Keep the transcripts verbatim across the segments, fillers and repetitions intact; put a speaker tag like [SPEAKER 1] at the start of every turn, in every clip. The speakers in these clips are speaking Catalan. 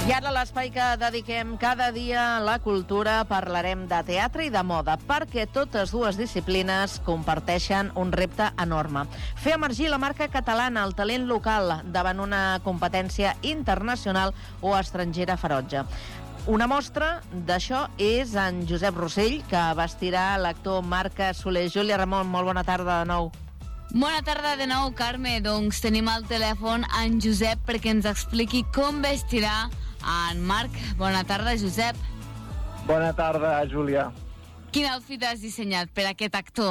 [SPEAKER 1] I ara l'espai que dediquem cada dia a la cultura parlarem de teatre i de moda, perquè totes dues disciplines comparteixen un repte enorme. Fer emergir la marca catalana, el talent local, davant una competència internacional o estrangera ferotge. Una mostra d'això és en Josep Rossell, que vestirà l'actor Marc Soler. Júlia Ramon, molt bona tarda de nou.
[SPEAKER 2] Bona tarda de nou, Carme. Doncs tenim al telèfon en Josep perquè ens expliqui com vestirà en Marc. Bona tarda, Josep.
[SPEAKER 3] Bona tarda, Júlia.
[SPEAKER 2] Quin outfit has dissenyat per aquest actor?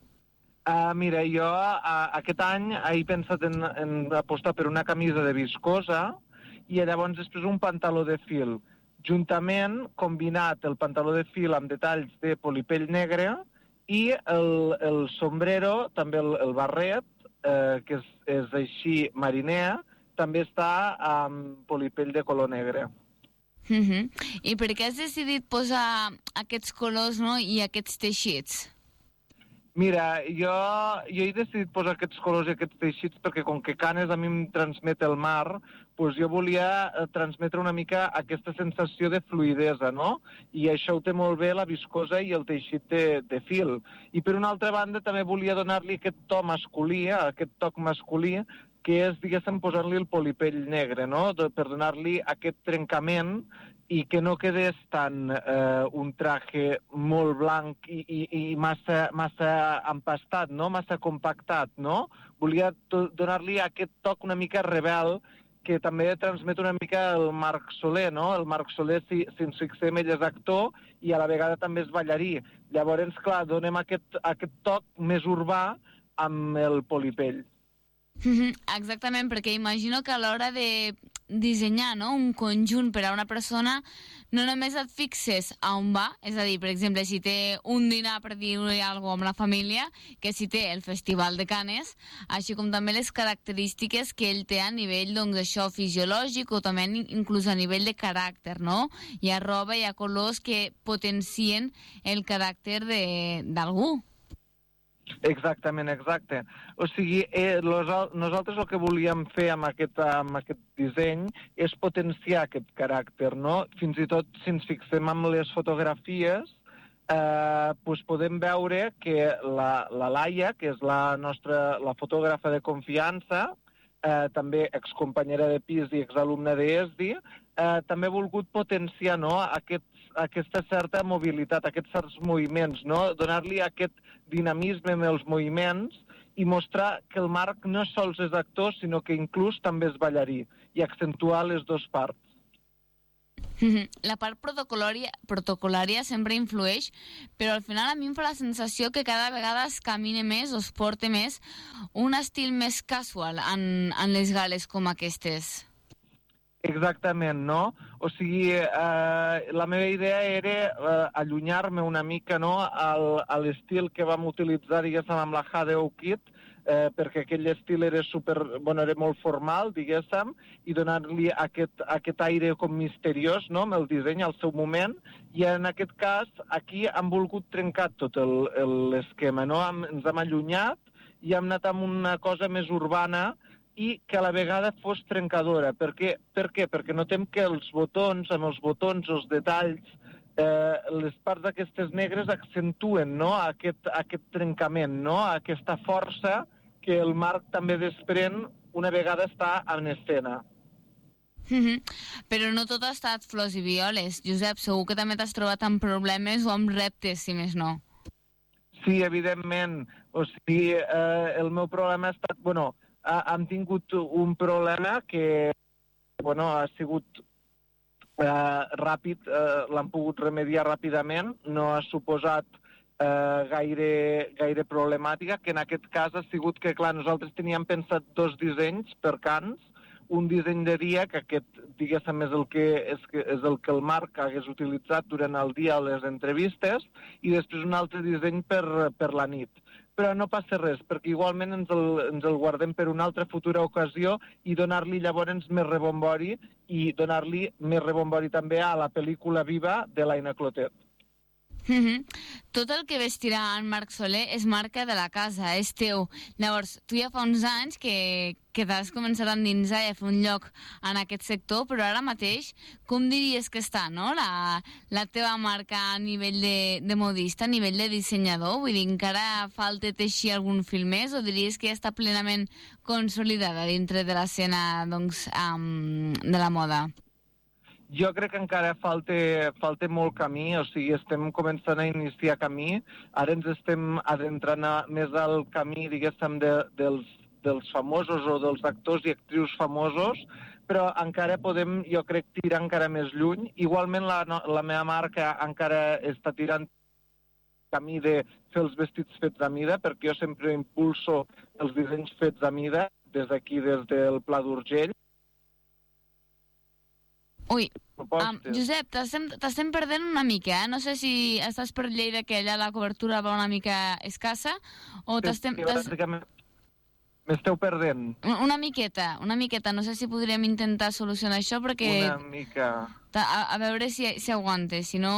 [SPEAKER 3] Uh, mira, jo uh, aquest any he pensat en, en apostar per una camisa de viscosa i llavors després un pantaló de fil. Juntament, combinat el pantaló de fil amb detalls de polipell negre i el, el sombrero, també el, el barret, eh, que és, és així mariner, també està amb polipell de color negre.
[SPEAKER 2] Uh-huh. I per què has decidit posar aquests colors, no?, i aquests teixits?
[SPEAKER 3] Mira, jo, jo he decidit posar aquests colors i aquests teixits perquè com que Canes a mi em transmet el mar, doncs jo volia transmetre una mica aquesta sensació de fluidesa, no? I això ho té molt bé la viscosa i el teixit de, de fil. I per una altra banda també volia donar-li aquest to masculí, aquest toc masculí, que és, diguéssim, posar-li el polipell negre, no? Per donar-li aquest trencament i que no quedés tan eh, un traje molt blanc i, i, i massa, massa empastat, no? Massa compactat, no? Volia donar-li aquest toc una mica rebel que també transmet una mica el Marc Soler, no? El Marc Soler, si, si ens fixem, ell és actor i a la vegada també és ballarí. Llavors, clar, donem aquest, aquest toc més urbà amb el polipell.
[SPEAKER 2] Exactament, perquè imagino que a l'hora de dissenyar, no?, un conjunt per a una persona no només et fixes a on va, és a dir, per exemple, si té un dinar, per dir-li alguna cosa, amb la família, que si té el Festival de Canes, així com també les característiques que ell té a nivell, doncs, això fisiològic o també inclús a nivell de caràcter, no? Hi ha roba, hi ha colors que potencien el caràcter d'algú.
[SPEAKER 3] Exactament, exacte. O sigui, eh, los, nosaltres el que volíem fer amb aquest, amb aquest disseny és potenciar aquest caràcter, no? Fins i tot, si ens fixem en les fotografies, eh, pues podem veure que la, la Laia, que és la nostra la fotògrafa de confiança, eh, també excompanyera de pis i exalumna d'E S D I, eh, també ha volgut potenciar, no?, aquest, aquesta certa mobilitat, aquests certs moviments, no? Donar-li aquest dinamisme amb els moviments i mostrar que el Marc no sols és actor, sinó que inclús també és ballarí, i accentuar les dues parts.
[SPEAKER 2] La part protocolària, protocolària sempre influeix, però al final a mi em fa la sensació que cada vegada es camina més o es porta més un estil més casual en, en les gales com aquestes.
[SPEAKER 3] Exactament, no? O sigui, eh, la meva idea era eh, allunyar-me una mica, no?, al, a l'estil que vam utilitzar, diguéssim, amb la Hadeo Kit, eh, perquè aquell estil era super, bueno, era molt formal, diguéssim, i donar-li aquest, aquest aire com misteriós, no?, amb el disseny al seu moment, i en aquest cas, aquí hem volgut trencar tot l'esquema, no? Hem, ens hem allunyat i hem anat amb una cosa més urbana i que a la vegada fos trencadora. Per què? Per què? Perquè notem que els botons, amb els botons, els detalls, eh, les parts aquestes negres accentuen, no?, aquest, aquest trencament, no?, aquesta força que el Marc també desprèn una vegada està en escena.
[SPEAKER 2] Mm-hmm. Però no tot ha estat flors i violes. Josep, segur que també t'has trobat amb problemes o amb reptes, si més no.
[SPEAKER 3] Sí, evidentment. O sigui, eh, el meu problema ha estat... Bueno, hem tingut un problema que, bueno, ha sigut eh, ràpid, eh, l'han pogut remediar ràpidament, no ha suposat eh, gaire, gaire problemàtica, que en aquest cas ha sigut que, clar, nosaltres teníem pensat dos dissenys per Cans, un disseny de dia, que aquest, diguéssim, és el que, és, és el que el Marc hagués utilitzat durant el dia a les entrevistes, i després un altre disseny per, per la nit. Però no passa res, perquè igualment ens el, ens el guardem per una altra futura ocasió i donar-li llavors més rebombori i donar-li més rebombori també a la pel·lícula Viva de l'Aina Clotet.
[SPEAKER 2] Mm-hmm. Tot el que vestirà en Marc Soler és marca de la casa, és teu. Llavors, tu ja fa uns anys que, que t'has començat a endinsar i a fer un lloc en aquest sector, però ara mateix, com diries que està, no?, la, la teva marca a nivell de, de modista, a nivell de dissenyador? Vull dir, encara falta teixir algun fil més o diries que ja està plenament consolidada dintre de l'escena, doncs, um, de la moda?
[SPEAKER 3] Jo crec que encara falta, falta molt camí, o sigui, estem començant a iniciar camí, ara ens estem adentrant a, més al camí, diguéssim, de, dels, dels famosos o dels actors i actrius famosos, però encara podem, jo crec, tirar encara més lluny. Igualment la, la meva marca encara està tirant camí de fer els vestits fets a mida, perquè jo sempre impulso els dissenys fets a mida, des d'aquí, des del Pla d'Urgell.
[SPEAKER 2] Ui, um, Josep, t'estem perdent una mica, eh? No sé si estàs per Lleida, que allà la cobertura va una mica escassa, o t'estem...
[SPEAKER 3] M'esteu perdent.
[SPEAKER 2] Una miqueta, una miqueta. No sé si podríem intentar solucionar això, perquè...
[SPEAKER 3] Una mica...
[SPEAKER 2] A, a veure si, si aguante, si no...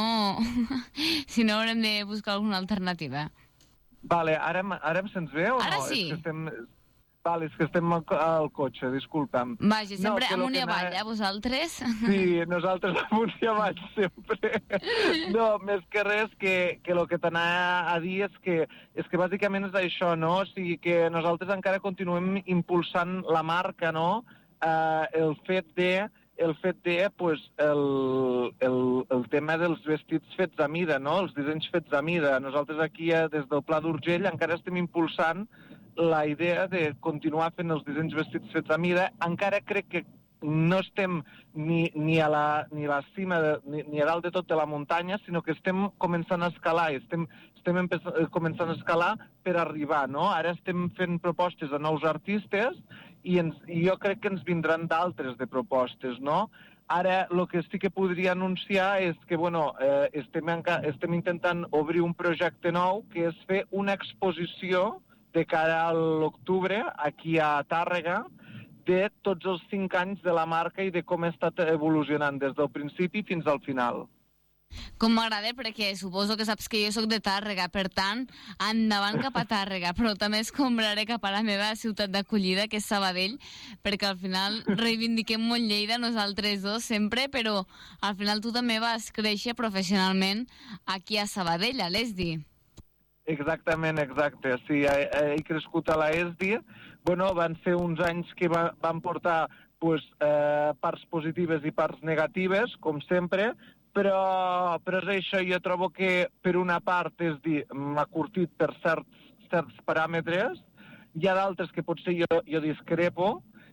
[SPEAKER 2] si no haurem de buscar alguna alternativa.
[SPEAKER 3] Vale, ara, ara em sents bé o no?
[SPEAKER 2] Ara sí.
[SPEAKER 3] És que estem... Vale, és que estem al, al cotxe, disculpa'm.
[SPEAKER 2] Vaja, sempre no, amunt i avall, eh, vosaltres?
[SPEAKER 3] Sí, nosaltres amunt i avall sempre. No, més que res, que, que el que t'anava a dir és que, és que bàsicament és això, no? O sigui, que nosaltres encara continuem impulsant la marca, no? Uh, el fet de, el fet de, pues, el, el, el tema dels vestits fets a mida, no? Els dissenys fets a mida. Nosaltres aquí, des del Pla d'Urgell, encara estem impulsant la idea de continuar fent els dissenys vestits fets a mida. Encara crec que no estem ni, ni, a, la, ni a la cima, de, ni, ni a dalt de tot de la muntanya, sinó que estem començant a escalar, estem, estem començant a escalar per arribar, no? Ara estem fent propostes a nous artistes i, ens, i jo crec que ens vindran d'altres de propostes, no? Ara, el que sí que podria anunciar és que, bueno, eh, estem, estem intentant obrir un projecte nou, que és fer una exposició de cara a l'octubre, aquí a Tàrrega, de tots els cinc anys de la marca i de com ha estat evolucionant des del principi fins al final.
[SPEAKER 2] Com m'agrada, perquè suposo que saps que jo sóc de Tàrrega, per tant, endavant cap a Tàrrega, però també escombraré cap a la meva ciutat d'acollida, que és Sabadell, perquè al final reivindiquem molt Lleida, nosaltres dos, sempre, però al final tu també vas créixer professionalment aquí a Sabadell, a l'E S D I.
[SPEAKER 3] Exactament, exacte. Sí, he, he crescut a l'E S D I. Bueno, van ser uns anys que va, van portar pues, eh, parts positives i parts negatives, com sempre, però, però és això. Jo trobo que, per una part, és dir, m'ha curtit per certs, certs paràmetres. Hi ha d'altres que potser jo, jo discrepo,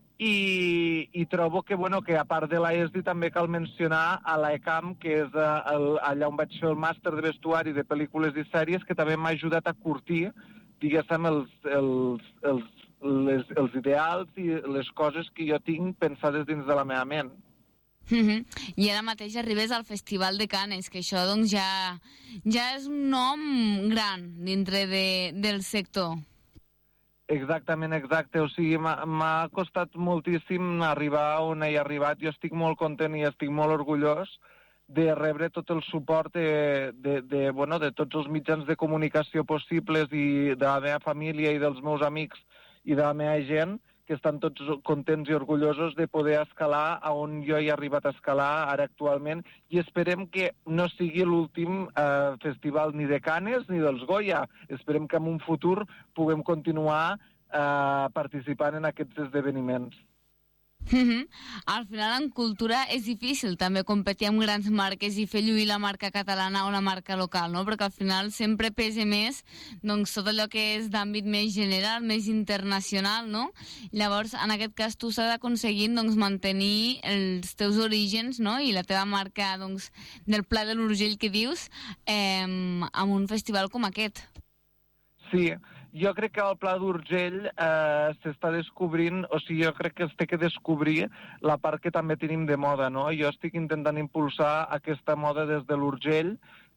[SPEAKER 3] I, i trobo que, bueno, que a part de l'E S D I també cal mencionar a l'E C A M, que és el, allà on vaig fer el màster de vestuari de pel·lícules i sèries, que també m'ha ajudat a curtir, diguéssim, els, els, els, les, els ideals i les coses que jo tinc pensades dins de la meva ment.
[SPEAKER 2] Mm-hmm. I ara mateix arribes al Festival de Canes, que això doncs ja, ja és un nom gran dintre de, del sector.
[SPEAKER 3] Exactament, exacte. O sigui, m'ha costat moltíssim arribar on he arribat. Jo estic molt content i estic molt orgullós de rebre tot el suport de, de, de, bueno, de tots els mitjans de comunicació possibles i de la meva família i dels meus amics i de la meva gent, que estan tots contents i orgullosos de poder escalar a on jo he arribat a escalar ara actualment, i esperem que no sigui l'últim eh, festival ni de Canes ni dels Goya. Esperem que en un futur puguem continuar eh, participant en aquests esdeveniments.
[SPEAKER 2] Mm-hmm. Al final en cultura és difícil també competir amb grans marques i fer lluir la marca catalana o la marca local, no? Perquè al final sempre pesa més doncs, tot allò que és d'àmbit més general, més internacional, no? Llavors, en aquest cas, tu s'ha d'aconseguir doncs, mantenir els teus orígens, no? I la teva marca doncs, del Pla de l'Urgell que dius eh, amb un festival com aquest.
[SPEAKER 3] Sí, jo crec que el Pla d'Urgell eh, s'està descobrint, o sigui, jo crec que es té que descobrir la part que també tenim de moda, no? Jo estic intentant impulsar aquesta moda des de l'Urgell,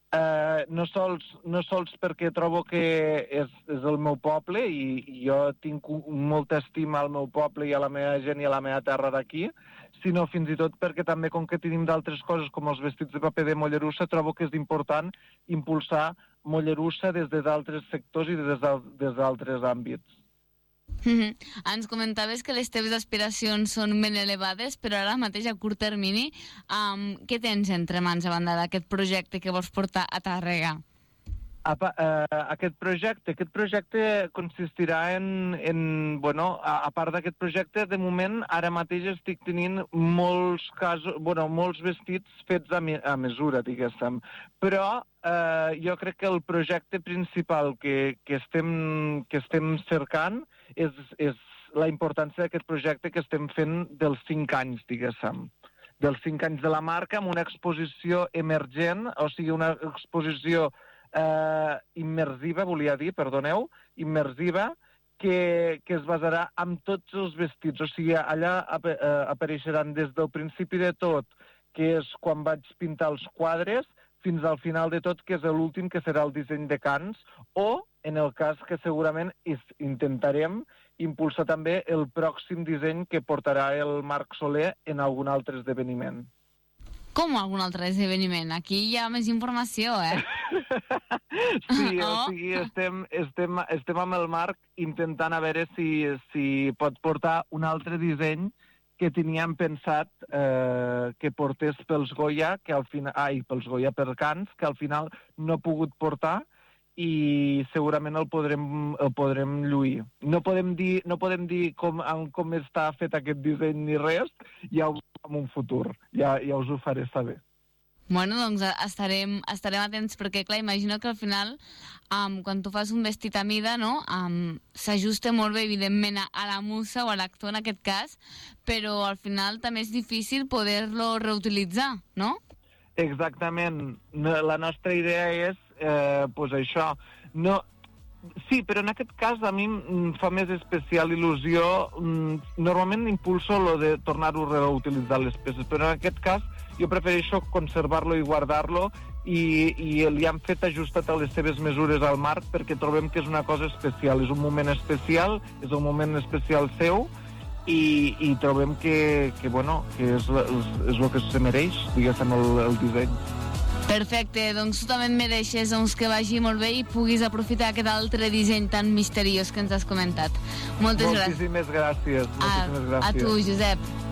[SPEAKER 3] Uh, no, sols, no sols perquè trobo que és, és el meu poble i, i jo tinc molta estima al meu poble i a la meva gent i a la meva terra d'aquí, sinó fins i tot perquè també, com que tenim d'altres coses com els vestits de paper de Mollerussa, trobo que és important impulsar Mollerussa des d'altres sectors i des d'altres àmbits.
[SPEAKER 2] Mm-hmm. Ens comentaves que les teves aspiracions són ben elevades, però ara mateix a curt termini, um, què tens entre mans a banda d'aquest projecte que vols portar a Tàrrega?
[SPEAKER 3] Apa, uh, aquest projecte aquest projecte consistirà en, en bueno, a, a part d'aquest projecte, de moment, ara mateix estic tenint molts casos, bueno, molts vestits fets a, me, a mesura, diguéssim. Però uh, jo crec que el projecte principal que, que, estem, que estem cercant és, és la importància d'aquest projecte que estem fent dels cinc anys, diguéssim. Dels cinc anys de la marca, amb una exposició emergent, o sigui, una exposició Uh, immersiva, volia dir, perdoneu, immersiva, que, que es basarà en tots els vestits. O sigui, allà ap uh, apareixeran des del principi de tot, que és quan vaig pintar els quadres, fins al final de tot, que és l'últim, que serà el disseny de cans, o, en el cas que segurament intentarem impulsar també el pròxim disseny que portarà el Marc Soler en algun altre esdeveniment.
[SPEAKER 2] Com algun altre esdeveniment? Aquí hi ha més informació, eh?
[SPEAKER 3] Sí,
[SPEAKER 2] oh.
[SPEAKER 3] o sigui, estem, estem, estem amb el Marc intentant a veure si, si pot portar un altre disseny que teníem pensat eh, que portés pels Goya, que al final, ai, pels Goya per Cans, que al final no ha pogut portar, i segurament el podrem, el podrem lluir. No podem dir, no podem dir com, com està fet aquest disseny ni res, ja ho en un futur, ja, ja us ho faré saber.
[SPEAKER 2] Bueno, doncs estarem, estarem atents, perquè clar, imagino que al final, um, quan tu fas un vestit a mida, no, um, s'ajusta molt bé, evidentment, a la musa o a l'actor en aquest cas, però al final també és difícil poder-lo reutilitzar, no?
[SPEAKER 3] Exactament. La nostra idea és Eh, pues això, no, sí, però en aquest cas a mi em fa més especial il·lusió. Normalment impulso lo de tornar-ho a reutilitzar les peces, però en aquest cas jo prefereixo conservar-lo i guardar-lo, i, i li han fet ajustat a les seves mesures al Marc, perquè trobem que és una cosa especial, és un moment especial, és un moment especial seu, i, i trobem que, que, bueno, que és, és, és el que se mereix, diguéssim, el, el disseny.
[SPEAKER 2] Perfecte, doncs tu també et mereixes doncs, que vagi molt bé i puguis aprofitar aquest altre disseny tan misteriós que ens has comentat. Moltes gràcies.
[SPEAKER 3] Moltíssimes gràcies. Moltíssimes gràcies.
[SPEAKER 2] A, a tu, Josep.